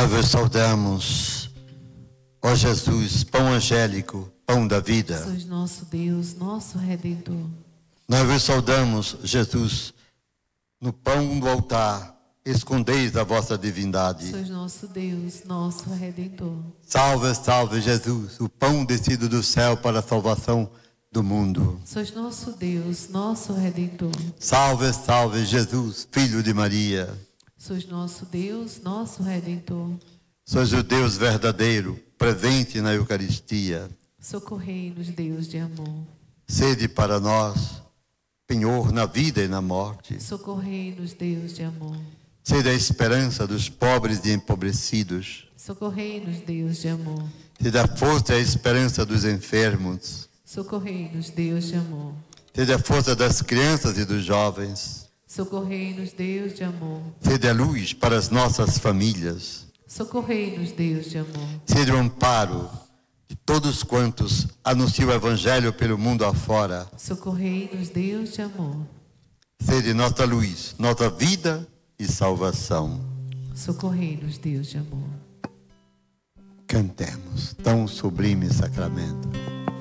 Nós vos saudamos, ó Jesus, pão angélico, pão da vida. Sois nosso Deus, nosso Redentor. Nós vos saudamos, Jesus, no pão do altar, escondeis a vossa divindade. Sois nosso Deus, nosso Redentor. Salve, salve, Jesus, o pão descido do céu para a salvação do mundo. Sois nosso Deus, nosso Redentor. Salve, salve, Jesus, Filho de Maria. Sois nosso Deus, nosso Redentor. Sois o Deus verdadeiro, presente na Eucaristia. Socorrei-nos, Deus de amor. Sede para nós, penhor na vida e na morte. Socorrei-nos, Deus de amor. Sede a esperança dos pobres e empobrecidos. Socorrei-nos, Deus de amor. Sede a força e a esperança dos enfermos. Socorrei-nos, Deus de amor. Sede a força das crianças e dos jovens. Socorrei-nos, Deus de amor. Sede a luz para as nossas famílias. Socorrei-nos, Deus de amor. Sede o amparo de todos quantos anunciam o Evangelho pelo mundo afora. Socorrei-nos, Deus de amor. Sede nossa luz, nossa vida e salvação. Socorrei-nos, Deus de amor. Cantemos tão sublime sacramento.